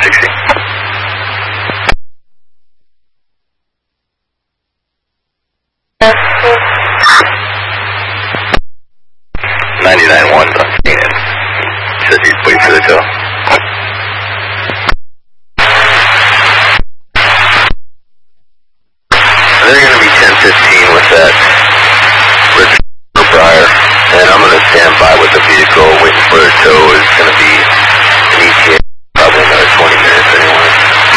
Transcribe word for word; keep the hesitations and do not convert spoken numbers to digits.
sixty. ninety-nine one on Keenan. Says he's waiting for the tow. They're going to be ten fifteen with that Richard Breyer, and I'm going to stand by with the vehicle waiting for a tow. It's going to be